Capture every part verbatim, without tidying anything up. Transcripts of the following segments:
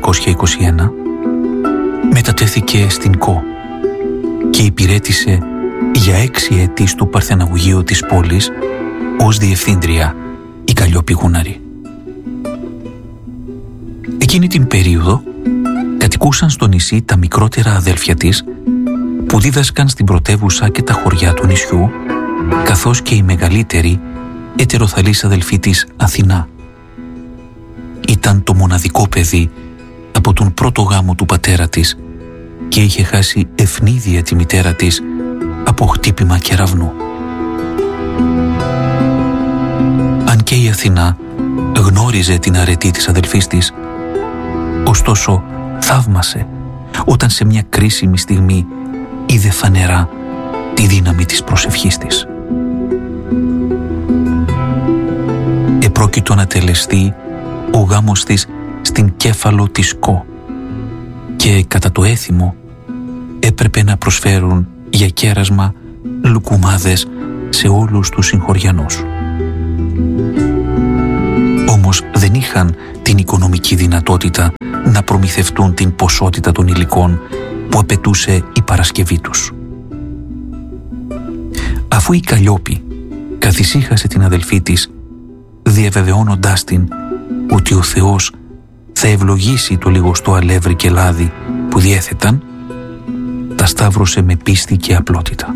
εννιακόσια είκοσι ένα μετατέθηκε στην Κο και υπηρέτησε για έξι έτη στο Παρθεναγωγείο της πόλης ως διευθύντρια η Καλλιόπη Γούναρη. Εκείνη την περίοδο κατοικούσαν στο νησί τα μικρότερα αδέλφια της που δίδασκαν στην πρωτεύουσα και τα χωριά του νησιού, καθώς και η μεγαλύτερη ετεροθαλής αδελφή της Αθηνά. Ήταν το μοναδικό παιδί από τον πρώτο γάμο του πατέρα της και είχε χάσει ευνίδια τη μητέρα της από χτύπημα κεραυνού. Αν και η Αθηνά γνώριζε την αρετή της αδελφής της, ωστόσο θαύμασε όταν σε μια κρίσιμη στιγμή είδε φανερά τη δύναμη της προσευχής της. Επρόκειτο να τελεστεί ο γάμος της στην Κέφαλο της Κο και κατά το έθιμο έπρεπε να προσφέρουν για κέρασμα λουκουμάδες σε όλους τους συγχωριανούς. Όμως δεν είχαν την οικονομική δυνατότητα να προμηθευτούν την ποσότητα των υλικών που απαιτούσε η Παρασκευή τους. Αφού η Καλλιόπη καθησύχασε την αδελφή της, διαβεβαιώνοντάς την ότι ο Θεός θα ευλογήσει το λιγοστό αλεύρι και λάδι που διέθεταν, τα σταύρωσε με πίστη και απλότητα.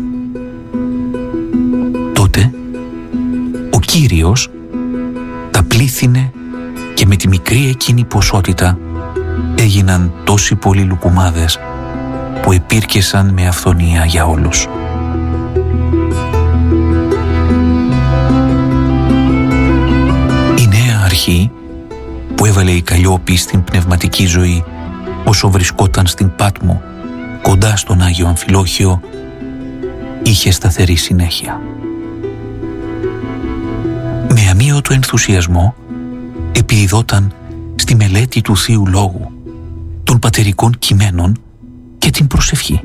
Τότε ο Κύριος τα πλήθυνε και με τη μικρή εκείνη ποσότητα έγιναν τόσοι πολλοί λουκουμάδες που επήρκεσαν με αυθονία για όλους. Η νέα αρχή που έβαλε η Καλλιόπη στην πνευματική ζωή όσο βρισκόταν στην Πάτμο κοντά στον Άγιο Αμφιλόχιο είχε σταθερή συνέχεια. Με αμείωτο ενθουσιασμό επιδιδόταν στη μελέτη του Θείου Λόγου, των πατερικών κειμένων και την προσευχή.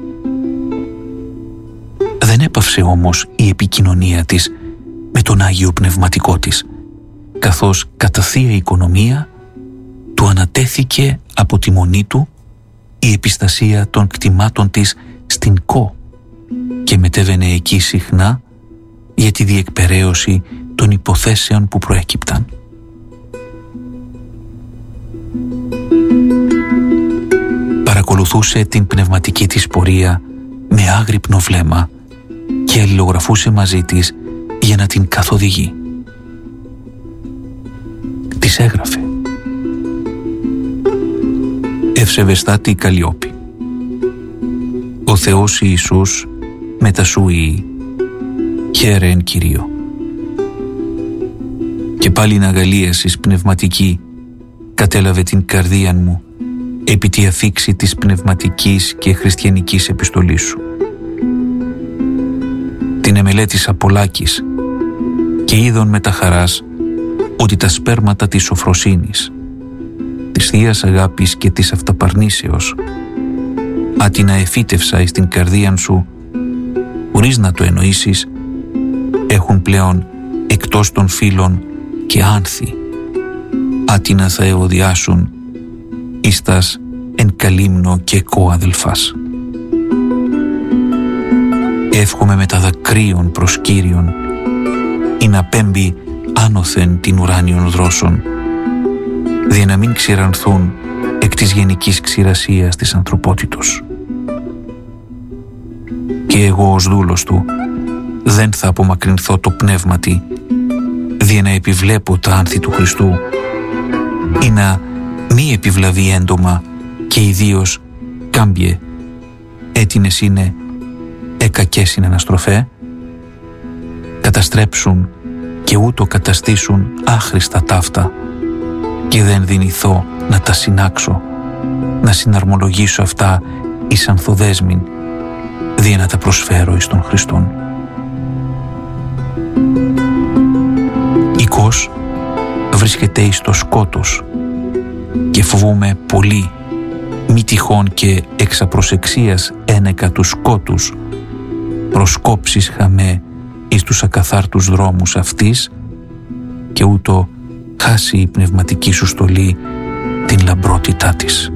Δεν έπαυσε όμως η επικοινωνία της με τον Άγιο Πνευματικό της, καθώς κατά θεία οικονομία του ανατέθηκε από τη μονή του η επιστασία των κτημάτων της στην Κο και μετέβαινε εκεί συχνά για τη διεκπεραίωση των υποθέσεων που προέκυπταν. Παρακολουθούσε την πνευματική της πορεία με άγρυπνο βλέμμα και αλληλογραφούσε μαζί της για να την καθοδηγεί. Της έγραφε: «Ευσεβεστάτη Καλλιόπη, ο Θεός Ιησούς μετά σου ή χαίρε εν Κυρίω. Και πάλιν αγαλίασης πνευματική κατέλαβε την καρδίαν μου επί τη αφήξη της πνευματικής και χριστιανικής επιστολής σου. Την εμελέτησα πολλάκις και είδον με τα χαράς ότι τα σπέρματα της σοφροσύνης, της θείας αγάπης και της αυταπαρνήσεως άτινα εφύτευσα εις την καρδίαν σου, χωρίς να το εννοήσεις, έχουν πλέον εκτός των φύλων και άνθη, άτινα θα εωδιάσουν εις τας εν καλύμνο και κο αδελφάς. Εύχομαι με τα δακρύων προς Κύριον ή να πέμπει άνωθεν την ουράνιον δρόσον, δια να μην ξηρανθούν εκ της γενικής ξηρασίας της ανθρωπότητος. Και εγώ ως δούλος του δεν θα απομακρυνθώ το πνεύματι, δια να επιβλέπω τα άνθη του Χριστού ή να μη επιβλαβεί έντομα και ιδίως κάμπιε έτινες είναι εκακές είναι αναστροφέ, καταστρέψουν και ούτω καταστήσουν άχρηστα ταύτα και δεν δυνηθώ να τα συνάξω, να συναρμολογήσω αυτά εις ανθοδέσμην, δια να τα προσφέρω εις τον Χριστόν. Η Κος βρίσκεται εις το σκότος και φοβούμαι πολύ μη τυχόν και εξαπροσεξίας ένεκα τους σκότους προσκόψεις χαμέ εις τους ακαθάρτους δρόμους αυτής και ούτω χάσει η πνευματική σου στολή την λαμπρότητά της.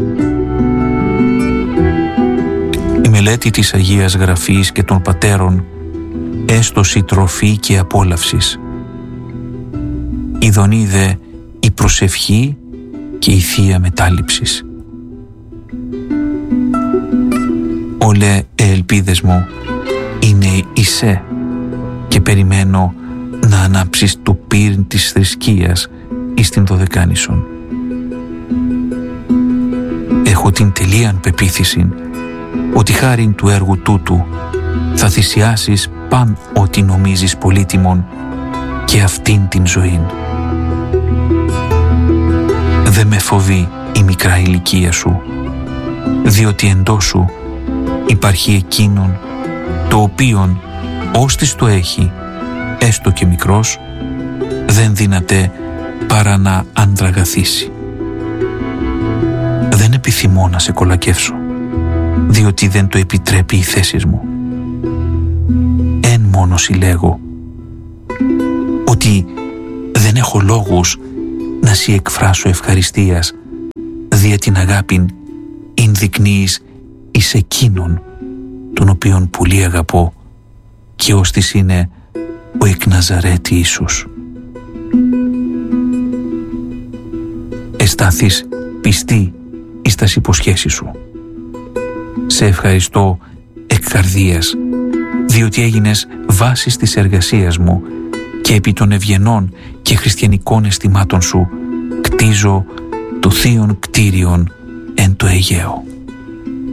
Η μελέτη της Αγίας Γραφής και των Πατέρων έστωση τροφή και απόλαυσης. Ειδονίδε η προσευχή και η θεία μετάληψης. Όλε ελπίδες μου είναι εισέ και περιμένω να ανάψεις το πύρν της θρησκείας εις την Δωδεκάνησον. Έχω την τελείαν πεποίθηση ότι χάριν του έργου τούτου θα θυσιάσεις παν ό,τι νομίζεις πολύτιμον και αυτήν την ζωήν. Δε με φοβεί η μικρά ηλικία σου, διότι εντός σου υπάρχει εκείνον το οποίον όστις το έχει, έστω και μικρός, δεν δύναται παρά να ανδραγαθήσει. Δεν επιθυμώ να σε κολακεύσω, διότι δεν το επιτρέπει η θέση μου. Εν μόνο συλλέγω ότι δεν έχω λόγους να σοι εκφράσω ευχαριστίας, δια την αγάπην ειν δεικνύεις εις εκείνον τον οποίον πολύ αγαπώ και ώστις είναι ο εκ Ναζαρέτη Ιησούς. Εστάθης πιστή εις τας υποσχέσεις σου. Σε ευχαριστώ εκ καρδίας, διότι έγινες βάσης της εργασίας μου και επί των ευγενών και χριστιανικών αισθημάτων σου κτίζω το θείον κτίριον εν το Αιγαίο.